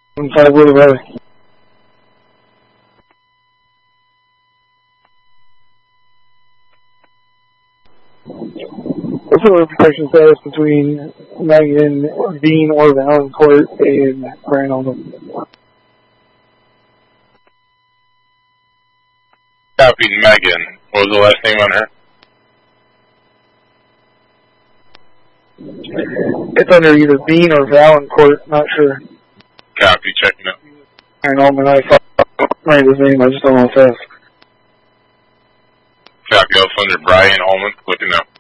5 Little Valley. What's the protection status between Megan Dean or Valancourt and Brian Ullman? Copy, Megan. What was the last name on her? It's under either Bean or Valancourt, not sure. Copy, checking it. Brian Ullman, I thought right his name, I just don't know how fast. Copy, also under Brian Ullman, looking up.